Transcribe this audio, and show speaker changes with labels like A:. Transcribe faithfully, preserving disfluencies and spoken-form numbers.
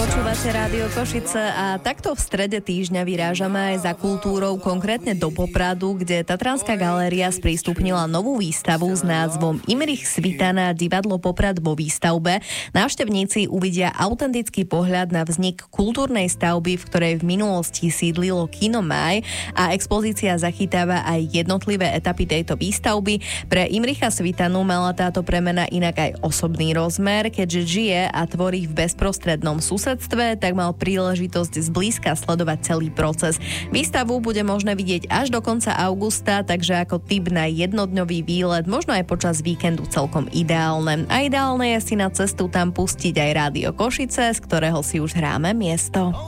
A: Počúvate Rádio Košice a takto v strede týždňa vyrážame aj za kultúrou, konkrétne do Popradu, kde Tatranská galéria sprístupnila novú výstavu s názvom Imrich Svitana divadlo Poprad vo výstavbe. Návštevníci uvidia autentický pohľad na vznik kultúrnej stavby, v ktorej v minulosti sídlilo Kino Maj, a expozícia zachytáva aj jednotlivé etapy tejto výstavby. Pre Imricha Svitanu mala táto premena inak aj osobný rozmer, keďže žije a tvorí v bezprostrednom susedstve, tak mal príležitosť zblízka sledovať celý proces. Výstavu bude možné vidieť až do konca augusta, takže ako tip na jednodňový výlet, možno aj počas víkendu celkom ideálne. A ideálne je si na cestu tam pustiť aj Rádio Košice, z ktorého si už hráme miesto.